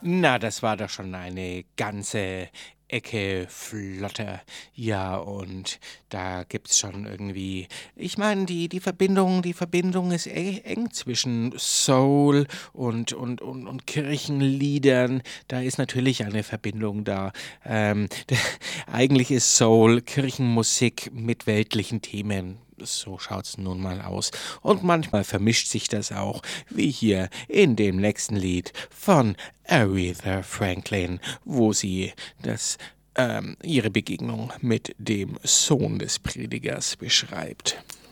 Na, das war doch schon eine ganze Ecke flotter. Ja, und da gibt's schon irgendwie ich meine, die Verbindung ist eng zwischen Soul und Kirchenliedern. Da ist natürlich eine Verbindung da. D Eigentlich ist Soul Kirchenmusik mit weltlichen Themen. So schaut's nun mal aus. Und manchmal vermischt sich das auch, wie hier in dem nächsten Lied von Aretha Franklin, wo sie ihre Begegnung mit dem Sohn des Predigers beschreibt.